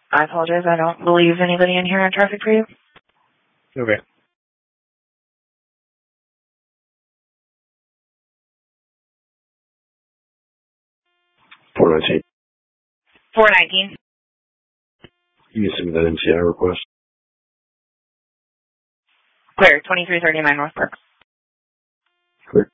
I apologize. I don't believe anybody in here had traffic for you. Okay. $419. 419. You can send me that MCI request. Clear. 2339 North Park. Clear.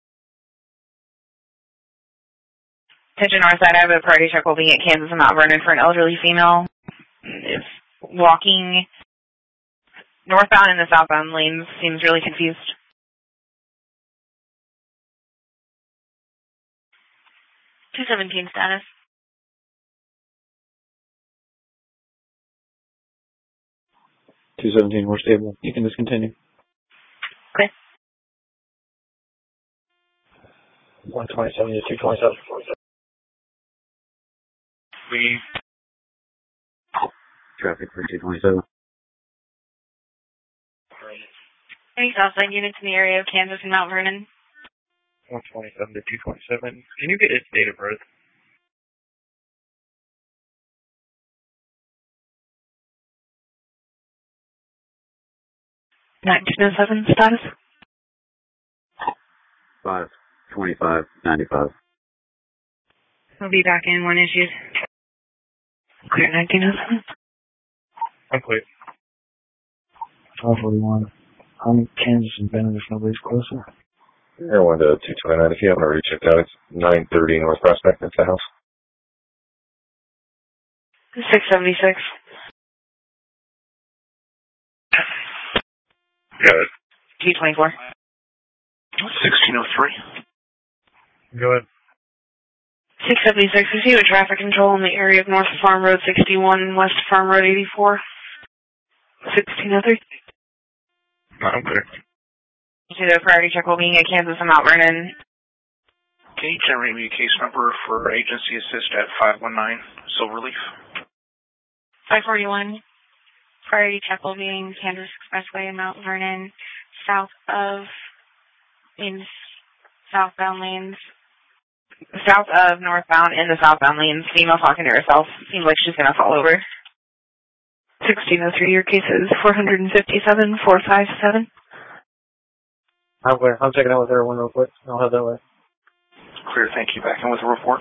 Attention Northside, I have a priority check will be at Kansas and Mount Vernon for an elderly female. Is walking northbound in the southbound lanes. Seems really confused. $217 status. $217, we're stable. You can discontinue. Okay. 127 to 227. We traffic for 227. Any Southside units in the area of Kansas and Mount Vernon? 127 to 227. Can you get its date of birth? $1907 status. 525.95. We'll be back in one issues. Clear 1907. I'm clear. 541. I'm Kansas and Bennett if nobody's closer. Everyone to 229. If you haven't already checked out, it's 930 North Prospect. That's the house. 676. Got it. 224. 1603. Go ahead. 676. I see with traffic control in the area of North Farm Road 61 and West Farm Road 84. 1603. I'm clear. You see the priority check will be at Kansas and Mount Vernon. Can you generate me a case number for agency assist at 519 Silverleaf? 541. Priority check will be in Kansas Expressway and Mount Vernon, south of in southbound lanes. South of northbound in the southbound lanes. Female talking to herself. Seems like she's gonna fall over. 1603. Your case is 457-457. I'm clear. I'm checking out with everyone real quick. I'll head that way. Clear, thank you. Back in with a report.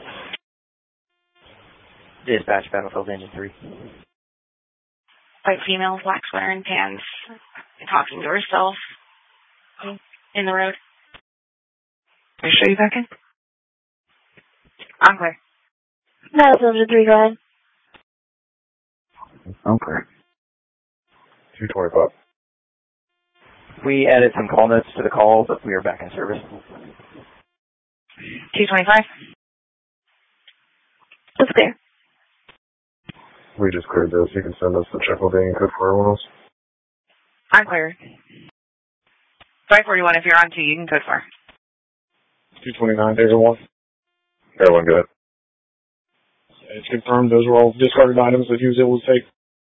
Dispatch, Battlefield Engine 3. White female, black sweater and pants, talking to herself in the road. Can I show you back in? I'm clear. Battlefield Engine 3, go ahead. I'm clear. 225. We added some call notes to the call, but we are back in service. 225. That's clear. We just cleared this. You can send us the check holding code for everyone else. I'm clear. 541, if you're on 2, you can code 4. 229, there's a one. Everyone good. It's confirmed. Those were all discarded items that he was able to take.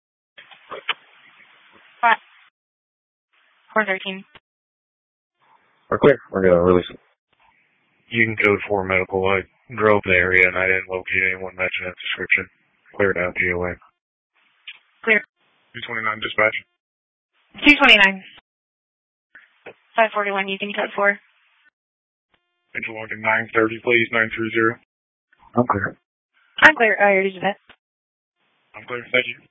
413. We're clear. We're going to release it. You can code 4 medical. I drove the area and I didn't locate anyone matching that description. Cleared out GOA. Clear. 229 dispatch. 229. 541, you can code 4. Angel log in 930, please. 930. I'm clear. I'm clear. I already did that. I'm clear. Thank you.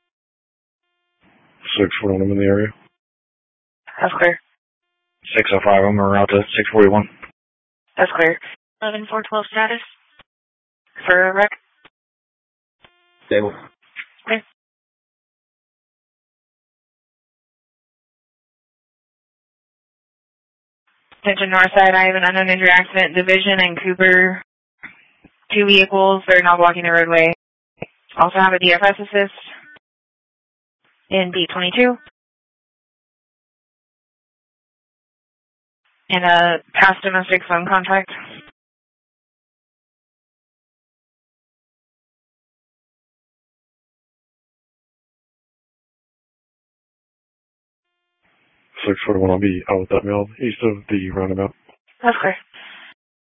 641, I'm in the area. That's clear. 605, I'm around to 641. That's clear. 11412 status for wreck. Stable. Clear. Attention Northside, I have an unknown injury accident division and Cooper. 2 vehicles, they're now blocking the roadway. Also have a DFS assist in B22. And a past domestic phone contract. Six 41 will be out with that mill east of the roundabout. That's clear.